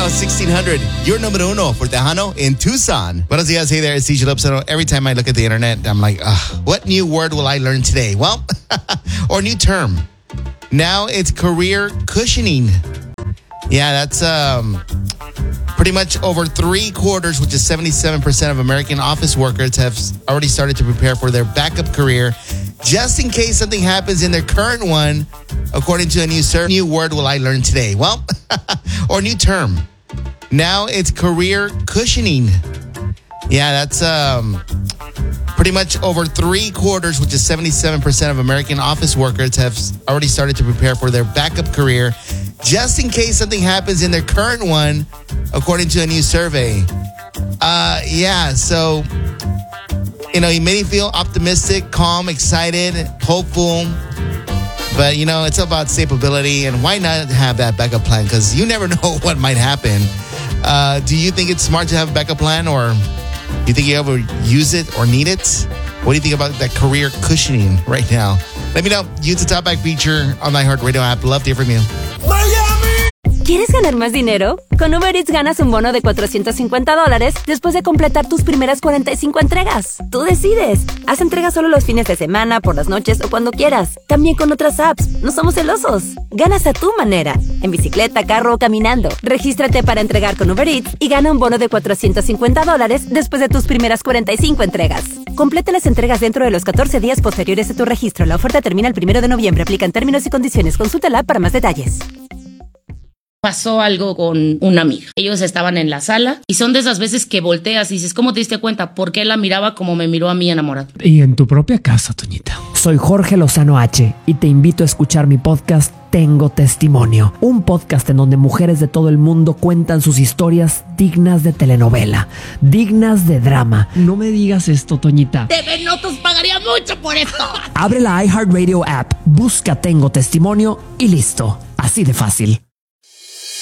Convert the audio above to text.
Tejano 1600, your numero uno for Tejano in Tucson. Buenos dias, hey there, it's DJ Lopsano. Every time I look at the internet, I'm like, what new word will I learn today? Well, or new term. Now it's career cushioning. Yeah, that's pretty much over 3/4, which is 77% of American office workers have already started to prepare for their backup career just in case something happens in their current one, according to a new survey. New word will I learn today? Well, or new term. Now it's career cushioning. Yeah, that's pretty much over 3/4, which is 77% of American office workers have already started to prepare for their backup career just in case something happens in their current one, according to a new survey. So, it made me feel optimistic, calm, excited, hopeful. But, it's about stability, and why not have that backup plan? Because you never know what might happen. Do you think it's smart to have a backup plan, or do you think you ever use it or need it? What do you think about that career cushioning right now? Let me know. Use the Talkback feature on the iHeartRadio app. Love to hear from you. ¿Quieres ganar más dinero? Con Uber Eats ganas un bono de $450 después de completar tus primeras 45 entregas. Tú decides. Haz entregas solo los fines de semana, por las noches o cuando quieras. También con otras apps. No somos celosos. Ganas a tu manera. En bicicleta, carro o caminando. Regístrate para entregar con Uber Eats y gana un bono de $450 después de tus primeras 45 entregas. Completa las entregas dentro de los 14 días posteriores a tu registro. La oferta termina el 1 de noviembre. Aplican términos y condiciones. Consulta la app para más detalles. Pasó algo con una amiga. Ellos estaban en la sala y son de esas veces que volteas y dices, ¿cómo te diste cuenta? ¿Por qué la miraba como me miró a mí enamorado? Y en tu propia casa, Toñita. Soy Jorge Lozano H y te invito a escuchar mi podcast Tengo Testimonio, un podcast en donde mujeres de todo el mundo cuentan sus historias dignas de telenovela, dignas de drama. No me digas esto, Toñita. TV Notos pagaría mucho por esto. Abre la iHeartRadio app, busca Tengo Testimonio y listo. Así de fácil.